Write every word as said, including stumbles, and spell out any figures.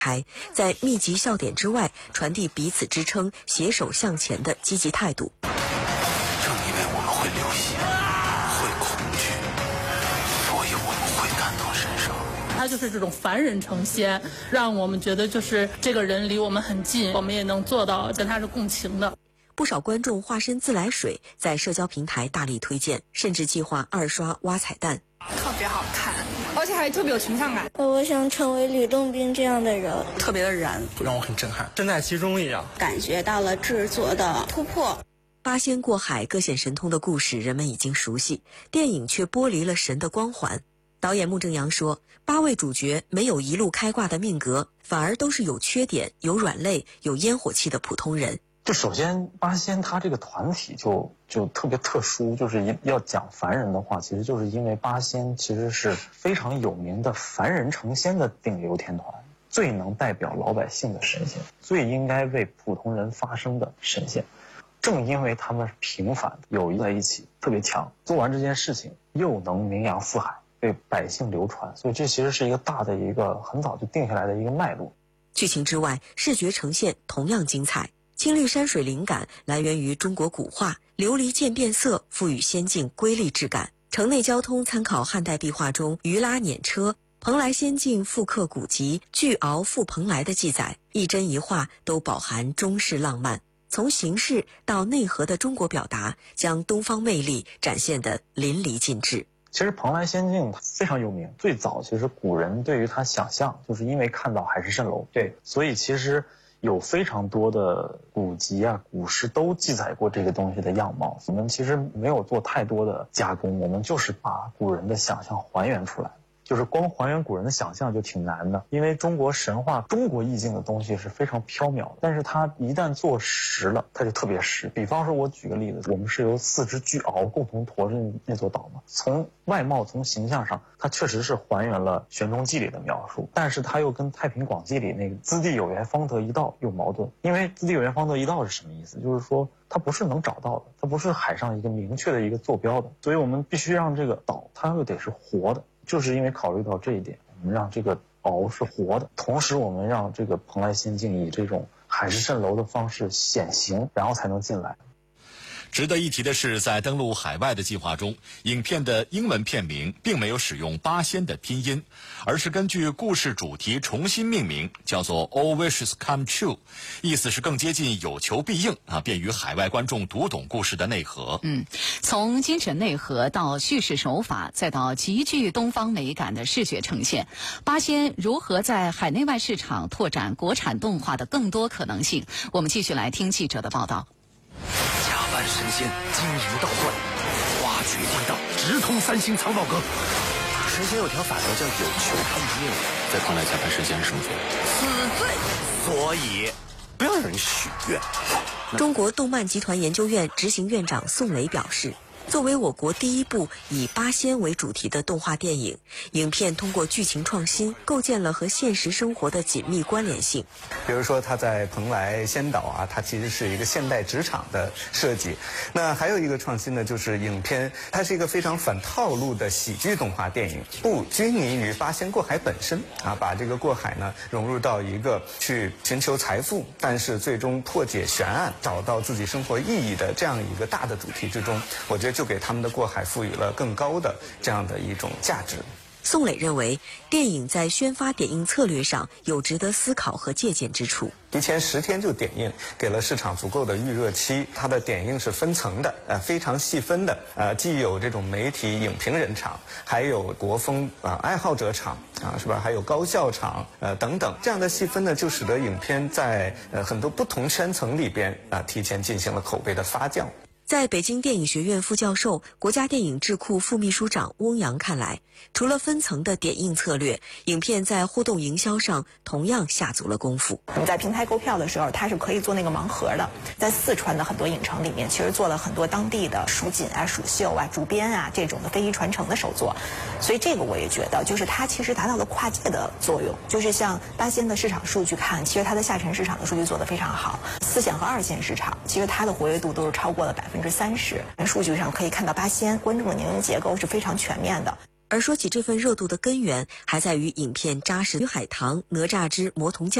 还在密集笑点之外，传递彼此支撑、携手向前的积极态度。 正因为我们会流血，会恐惧，所以我们会感同身受。 他就是这种凡人成仙，让我们觉得就是这个人离我们很近，我们也能做到跟他是共情的。 不少观众化身自来水，在社交平台大力推荐，甚至计划二刷挖彩蛋。 特别好看，而且还特别有形象感。 我想成为吕洞宾这样的人， 特别的燃， 让我很震撼，身在其中一样， 感觉到了制作的突破。 八仙过海各显神通的故事，人们已经熟悉，电影却剥离了神的光环。导演穆正阳说，八位主角没有一路开挂的命格，反而都是有缺点、有软肋、有烟火气的普通人。 就首先八仙他这个团体就就特别特殊，就是一要讲凡人的话，其实就是因为八仙其实是非常有名的凡人成仙的顶流天团，最能代表老百姓的神仙，最应该为普通人发声的神仙。正因为他们是平凡，友谊在一起特别强，做完这件事情又能名扬四海，被百姓流传，所以这其实是一个大的一个很早就定下来的一个脉络。 剧情之外，视觉呈现同样精彩。青绿山水灵感来源于中国古画，琉璃渐变色赋予仙境瑰丽质感。城内交通参考汉代壁画中鱼拉辇车、蓬莱仙境复刻古籍巨鳌赴蓬莱的记载，一真一画都饱含中式浪漫。从形式到内核的中国表达，将东方魅力展现得淋漓尽致。 其实蓬莱仙境非常有名，最早其实古人对于它想象，就是因为看到海市蜃楼，对，所以其实有非常多的古籍啊、古诗都记载过这个东西的样貌。我们其实没有做太多的加工，我们就是把古人的想象还原出来。就是光还原古人的想象就挺难的，因为中国神话、中国意境的东西是非常缥缈的，但是它一旦做实了，它就特别实。比方说，我举个例子，我们是由四只巨鳌共同驮着那座岛嘛，从外貌、从形象上，它确实是还原了《玄中记》里的描述，但是它又跟《太平广记》里那个“资地有缘，方得一道”有矛盾。因为“资地有缘，方得一道”是什么意思？就是说它不是能找到的，它不是海上一个明确的一个坐标的，所以我们必须让这个岛它又得是活的。就是因为考虑到这一点，我们让这个鳌是活的，同时我们让这个蓬莱仙境以这种海市蜃楼的方式显形，然后才能进来。 值得一提的是，在登陆海外的计划中，影片的英文片名并没有使用八仙的拼音，而是根据故事主题重新命名，叫做 All Wishes Come True， 意思是更接近有求必应啊，便于海外观众读懂故事的内核。 嗯，从精神内核到叙事手法，再到极具东方美感的视觉呈现，八仙如何在海内外市场拓展国产动画的更多可能性？我们继续来听记者的报道。 假扮神仙，经营道观，挖掘地道，直通三星藏宝阁。神仙有条法则叫有求必应，在蓬莱假扮神仙是什么罪？死罪。所以不要让人许愿。 中国动漫集团研究院执行院长宋磊表示，作为我国第一部以八仙为主题的动画电影，影片通过剧情创新，构建了和现实生活的紧密关联性。 比如说，它在蓬莱仙岛啊，它其实是一个现代职场的设计。那还有一个创新呢，就是影片它是一个非常反套路的喜剧动画电影，不拘泥于八仙过海本身啊，把这个过海呢融入到一个去寻求财富，但是最终破解悬案，找到自己生活意义的这样一个大的主题之中，我觉得就给他们的过海赋予了更高的这样的一种价值。 宋磊认为，电影在宣发点映策略上有值得思考和借鉴之处。 提前十天就点映，给了市场足够的预热期。它的点映是分层的，呃，非常细分的，呃，既有这种媒体影评人场，还有国风啊、呃、爱好者场啊，是吧？还有高校场，呃，等等，这样的细分呢，就使得影片在呃很多不同圈层里边啊、呃，提前进行了口碑的发酵。 在北京电影学院副教授、国家电影智库副秘书长翁阳看来，除了分层的点映策略，影片在互动营销上同样下足了功夫。 你在平台购票的时候，它是可以做那个盲盒的。在四川的很多影城里面，其实做了很多当地的蜀锦啊、蜀绣啊、竹编啊这种的非遗传承的手作。所以这个我也觉得，就是它其实达到了跨界的作用。就是像八仙的市场数据看，其实它的下沉市场的数据做得非常好。四线和二线市场，其实它的活跃度都是超过了百分之三十。数据上可以看到，八仙观众的年龄结构是非常全面的。 而说起这份热度的根源，还在于影片扎实与海棠、哪吒之魔童降